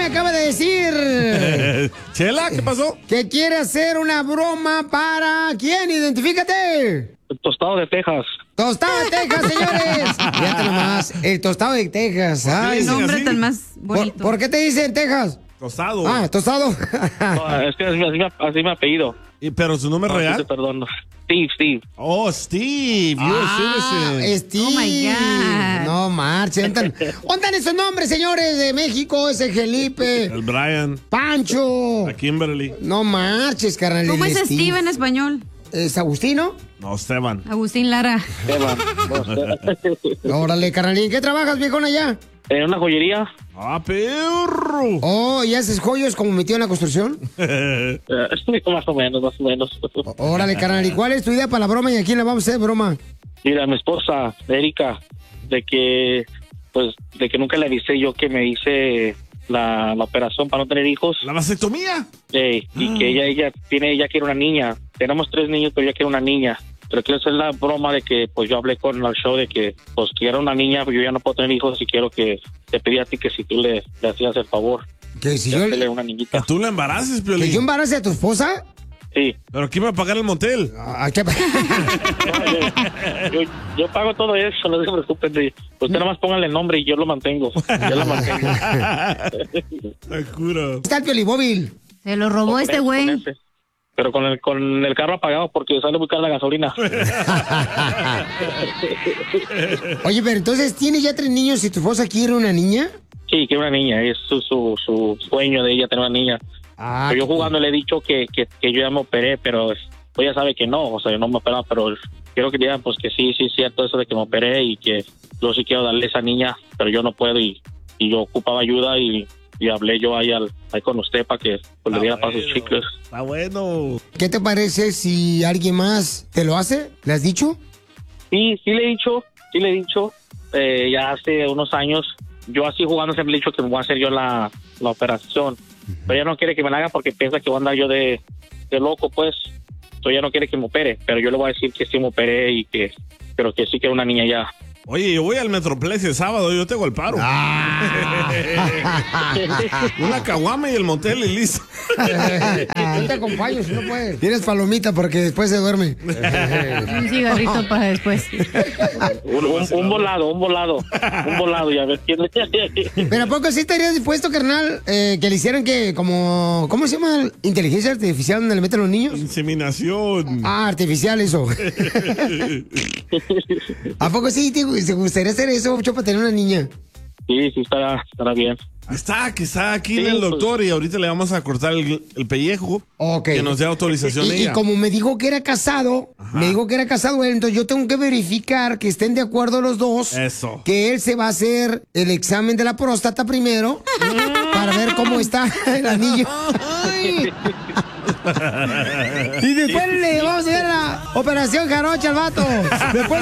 acaba de decir. Chela, ¿qué pasó? Que quiere hacer una broma para... ¿Quién? Identifícate. El tostado de Texas. Tostado de Texas, señores. Fíjate nomás, el tostado de Texas. Ay, El nombre tan más bonito. ¿Por qué te dicen Texas? Tostado. Ah, tostado. No, es que así me apellido. ¿Pero su nombre No, real? sí te perdono. Steve. Oh, Steve. Steve. Oh, my God. No marchen. ¿Dónde están esos nombres, señores, de México? Ese Felipe. El Brian. Pancho. La Kimberly. No marches, carnal. ¿Cómo es Steve en español? ¿Es Agustino? No, Esteban. Agustín Lara. Órale, carnalín. ¿Qué trabajas, viejón, allá? En una joyería. ¡Ah, perro! Oh, ¿y haces joyos como mi tío en la construcción? Más o menos. Órale, carnal. ¿Y cuál es tu idea para la broma y a quién le vamos a hacer broma? Mira, mi esposa, Erika, de que nunca le avisé yo que me hice la operación para no tener hijos. ¿La vasectomía? Y que ella quiere una niña. Tenemos 3 niños, pero ella quiere una niña. Pero quiero hacer la broma de que pues yo hablé con el show de que pues quiero una niña, yo ya no puedo tener hijos y quiero que te pedí a ti que si tú le hacías el favor. ¿Que si yo le una niñita? ¿Que tú la embaraces, Piolín? ¿Que yo embarace a tu esposa? Sí. ¿Pero quién va a pagar el motel? Yo pago todo eso, no se preocupen. Usted nada más póngale el nombre y yo lo mantengo. Yo la mantengo. Está el Piolibóvil. Se lo robó este güey. Pero con el carro apagado porque sale muy cara la gasolina. Oye, pero entonces, ¿tienes ya 3 niños y tu esposa quiere una niña? Sí, quiere una niña. Es su sueño de ella tener una niña. Pero yo jugando le he dicho que yo ya me operé, pero ella sabe que no. O sea, yo no me operaba, pero quiero que digan pues que sí es cierto eso de que me operé y que yo sí quiero darle a esa niña, pero yo no puedo y yo ocupaba ayuda y hablé yo ahí con usted para que pues, le diera para sus chicles. Está bueno. ¿Qué te parece si alguien más te lo hace? ¿Le has dicho? Sí le he dicho. Ya hace unos años, yo así jugando siempre le he dicho que me voy a hacer yo la operación. Pero ella no quiere que me la haga porque piensa que voy a andar yo de loco, pues. Entonces ella no quiere que me opere, pero yo le voy a decir que sí me operé pero que sí que era una niña ya. Oye, yo voy al Metroplex el sábado, yo tengo el paro. Una caguama y el motel y listo. Yo te acompaño si no puedes. Tienes palomita porque después se duerme. Un cigarrito para después. Un volado y a ver quién le... Pero ¿a poco sí estarías dispuesto, carnal, que le hicieran ¿cómo se llama? ¿Inteligencia artificial donde le meten los niños? Inseminación. Artificial eso. ¿A poco sí te gustaría hacer eso, Cho, para tener una niña? Sí, estará bien. Que está aquí el doctor y ahorita le vamos a cortar el pellejo. Okay. Que nos dé autorización y ella. como me dijo que era casado, él, entonces yo tengo que verificar que estén de acuerdo los dos. Eso. Que él se va a hacer el examen de la próstata primero para ver cómo está el anillo. Y después le vamos a hacer la operación jarocha al vato. Después